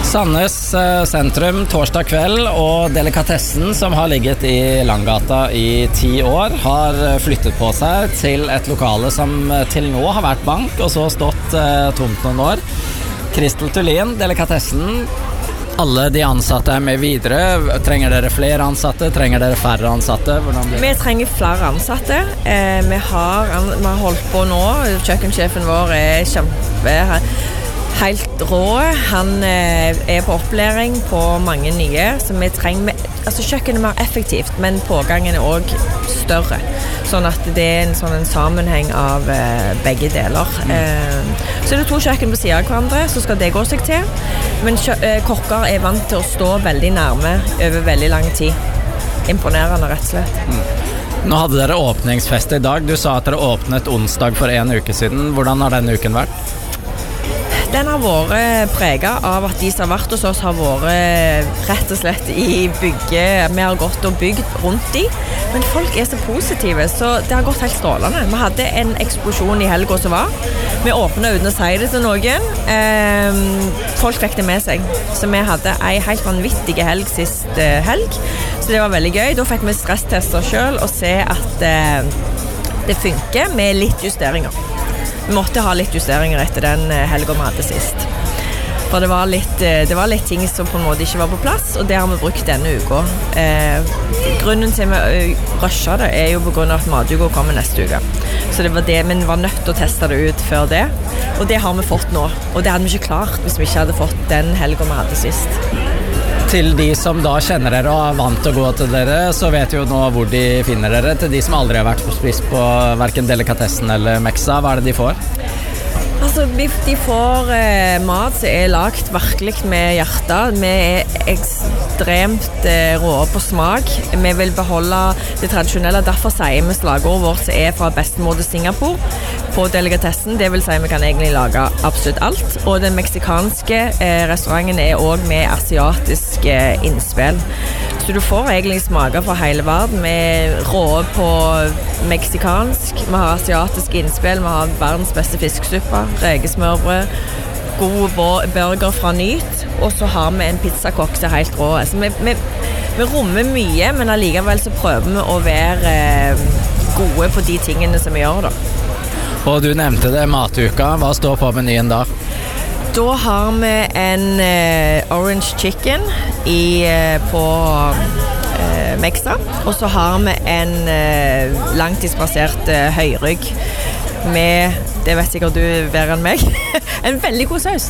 Sandnes sentrum torsdag kveld, og delikatessen som har ligget i Langgata i 10 år har flyttet på seg til et lokale som til nå har vært bank og så stått tomt noen år. Kristel Tullin, delikatessen. Alle de ansatte med videre. Trenger dere flere ansatte? Trenger dere færre ansatte? Vi trenger flere ansatte. Vi har holdt på nå. Kjøkkensjefen vår helt rå. Han på opplæring på mange nye, så vi trenger, altså kjøkkenet er mer effektivt, men pågangen også større, sånn at det en sånn sammenheng av begge deler. Så det 2 kjøkken på siden av hverandre, så skal det gå seg til, men kokker vant til å stå veldig nærme over veldig lang tid. Imponerende, rett og slett. Nå hadde dere åpningsfest i dag. Du sa at dere åpnet onsdag for 1 uke siden. Hvordan har denne uken vært? Den har vært preget av at de som har vært hos oss har vært rett og slett i bygget. Vi har gått og bygd rundt de, men folk så positive, så det har gått helt strålende. Vi hadde en eksplosjon i helgen som var. Vi åpnet uten å si det til noen. Folk fikk det med seg. Så vi hadde en helt vanvittig helg sist helg, så det var veldig gøy. Da fikk vi stresstester selv og se at det funker med litt justeringer. Vi måtte ha litt justeringer etter den helgen vi hadde sist. For det var litt ting som på en måte ikke var på plass, og det har vi brukt denne uka. Grunnen til vi rushet det jo på grunn av at matuka kommer neste uke. Så det var det, men vi var nødt til å teste det ut før det. Og det har vi fått nå. Og det hadde vi ikke klart hvis vi ikke hadde fått den helgen vi hadde sist. Til de som da kjenner dere og vant til å gå til dere, så vet jo nå hvor de finner dere. Til de som aldri har vært på spist på hverken delikatessen eller Mexa, hva det de får? Altså, de får mat som lagt virkelig med hjertet. Vi ekstremt rå på smak. Vi vil beholde det tradisjonelle, derfor sier vi slagordet vårt som fra bestemor til Singapore på delikatessen. Det vil si vi kan egentlig lage absolutt alt. Og den meksikanske restauranten også med asiatiske innspill. Så du får egentlig smaker fra hele verden. Vi rå på meksikansk, vi har asiatiske innspill, vi har verdens beste fiskesuppa, rekesmørbrød, god burger fra Nyt, og så har vi en pizzakokk som helt rå. Så vi rommer mye, men allikevel så prøver vi å være gode på de tingene som vi gjør da. Og du nevnte det, matuka. Hva står på menyen da? Da har vi en orange chicken på Mexa, og så har vi en langtidsbasert høyrygg med, det vet sikkert du bedre enn meg, en veldig god saus.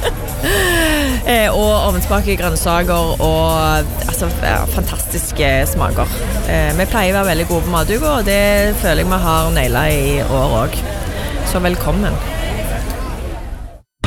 Og ovnsbakte grønnsaker og altså, fantastiske smaker. Vi pleier å være veldig gode på matuka, og det føler jeg vi har nailet i år også. Så velkommen.